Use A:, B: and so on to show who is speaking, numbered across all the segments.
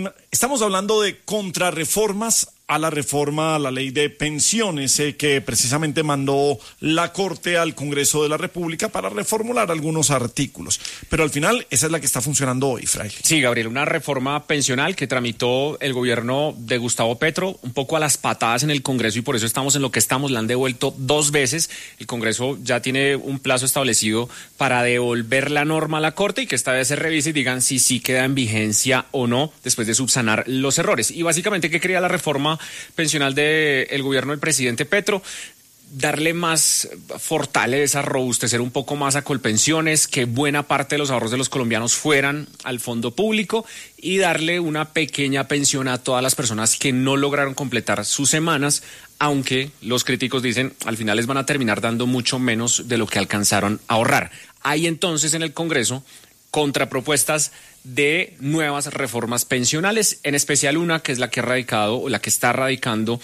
A: Estamos hablando de contrarreformas a la reforma a la ley de pensiones que precisamente mandó la Corte al Congreso de la República para reformular algunos artículos. Pero al final esa es la que está funcionando hoy, Fraile.
B: Sí, Gabriel, una reforma pensional que tramitó el gobierno de Gustavo Petro un poco a las patadas en el Congreso y por eso estamos en lo que estamos. La han devuelto 2 veces. El Congreso ya tiene un plazo establecido para devolver la norma a la Corte y que esta vez se revise y digan si sí queda en vigencia o no después de subsanar los errores. Y básicamente, ¿qué quería la reforma pensional del gobierno del presidente Petro? Darle más fortaleza, robustecer un poco más a Colpensiones, que buena parte de los ahorros de los colombianos fueran al fondo público y darle una pequeña pensión a todas las personas que no lograron completar sus semanas, aunque los críticos dicen al final les van a terminar dando mucho menos de lo que alcanzaron a ahorrar. Hay entonces en el Congreso contrapropuestas de nuevas reformas pensionales, en especial una que es la que ha radicado o la que está radicando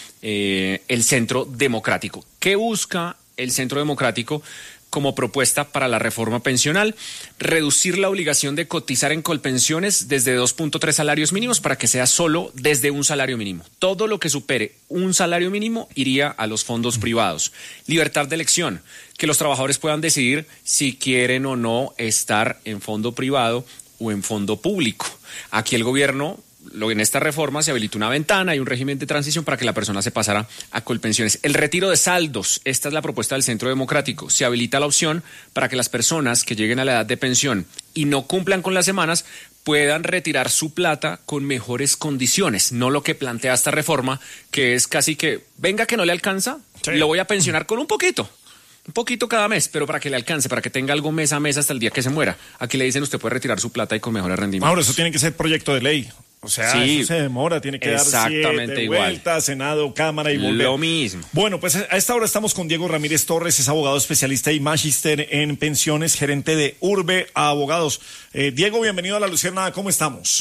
B: el Centro Democrático. ¿Qué busca el Centro Democrático como propuesta para la reforma pensional? Reducir la obligación de cotizar en Colpensiones desde 2.3 salarios mínimos para que sea solo desde un salario mínimo. Todo lo que supere un salario mínimo iría a los fondos privados. Libertad de elección, que los trabajadores puedan decidir si quieren o no estar en fondo privado o en fondo público. Aquí el gobierno, en esta reforma se habilitó una ventana y un régimen de transición para que la persona se pasara a Colpensiones. El retiro de saldos, esta es la propuesta del Centro Democrático. Se habilita la opción para que las personas que lleguen a la edad de pensión y no cumplan con las semanas puedan retirar su plata con mejores condiciones, no lo que plantea esta reforma, que es casi que, venga que no le alcanza, sí, lo voy a pensionar con un poquito cada mes, pero para que le alcance, para que tenga algo mes a mes hasta el día que se muera. Aquí le dicen usted puede retirar su plata y con mejores rendimientos.
A: Ahora, eso tiene que ser proyecto de ley. O sea, sí, eso se demora, tiene que dar 7 vueltas, Senado, Cámara y volver.
B: Lo mismo.
A: Bueno, pues a esta hora estamos con Diego Ramírez Torres, es abogado especialista y magíster en pensiones, gerente de Urbe Abogados. Diego, bienvenido a La Luciérnaga, ¿cómo estamos?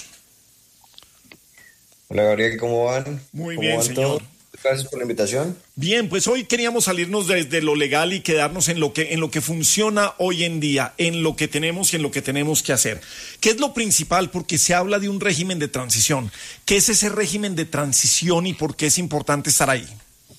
C: Hola, Gabriel, ¿cómo van?
A: Muy bien, señor.
C: Gracias por la invitación.
A: Bien, pues hoy queríamos salirnos desde lo legal y quedarnos en lo que funciona hoy en día, en lo que tenemos y en lo que tenemos que hacer. ¿Qué es lo principal? Porque se habla de un régimen de transición. ¿Qué es ese régimen de transición y por qué es importante estar ahí?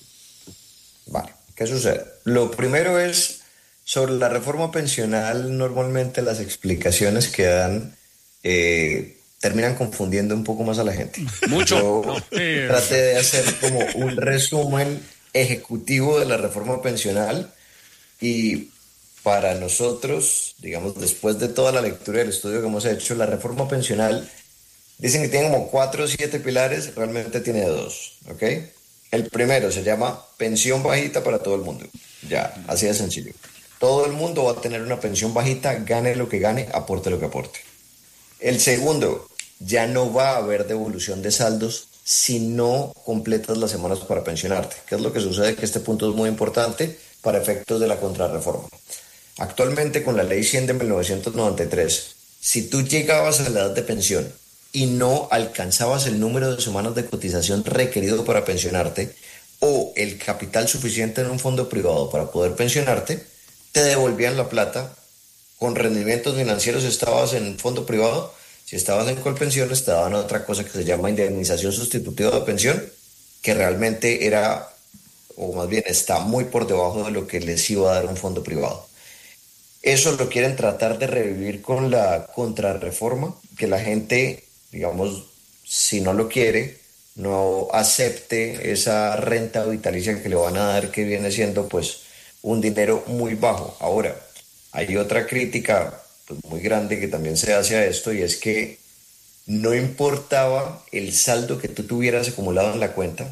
C: Vale, ¿qué sucede? Lo primero es, sobre la reforma pensional, normalmente las explicaciones que dan terminan confundiendo un poco más a la gente.
B: Mucho.
C: Traté de hacer como un resumen ejecutivo de la reforma pensional y para nosotros, digamos, después de toda la lectura y el estudio que hemos hecho, la reforma pensional, dicen que tiene como 4 o 7 pilares, realmente tiene 2, ¿ok? El primero se llama pensión bajita para todo el mundo. Ya, así de sencillo. Todo el mundo va a tener una pensión bajita, gane lo que gane, aporte lo que aporte. El segundo, ya no va a haber devolución de saldos si no completas las semanas para pensionarte. ¿Qué es lo que sucede? Que este punto es muy importante para efectos de la contrarreforma. Actualmente, con la ley 100 de 1993, si tú llegabas a la edad de pensión y no alcanzabas el número de semanas de cotización requerido para pensionarte o el capital suficiente en un fondo privado para poder pensionarte, te devolvían la plata. Con rendimientos financieros estabas en fondo privado, si estabas en Colpensiones te daban otra cosa que se llama indemnización sustitutiva de pensión, que realmente era, o más bien está muy por debajo de lo que les iba a dar un fondo privado. Eso lo quieren tratar de revivir con la contrarreforma, que la gente, digamos, si no lo quiere, no acepte esa renta vitalicia que le van a dar, que viene siendo pues un dinero muy bajo. Ahora, hay otra crítica pues, muy grande que también se hace a esto, y es que no importaba el saldo que tú tuvieras acumulado en la cuenta,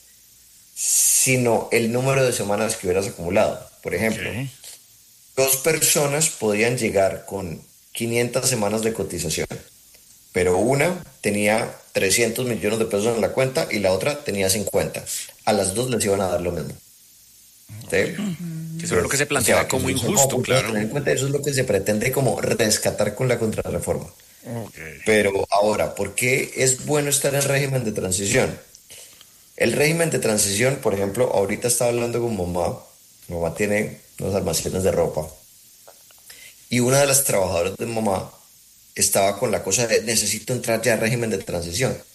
C: sino el número de semanas que hubieras acumulado. Por ejemplo, 2 personas podían llegar con 500 semanas de cotización, pero una tenía 300 millones de pesos en la cuenta y la otra tenía 50. A las 2 les iban a dar lo mismo. ¿Sí?
B: Eso es lo que se planteaba como injusto, claro.
C: Tener en cuenta, eso es lo que se pretende como rescatar con la contrarreforma. Pero ahora, ¿por qué es bueno estar en régimen de transición? El régimen de transición, por ejemplo, ahorita estaba hablando con mamá. Mamá tiene unos almacenes de ropa. Y una de las trabajadoras de mamá estaba con la cosa de necesito entrar ya al régimen de transición.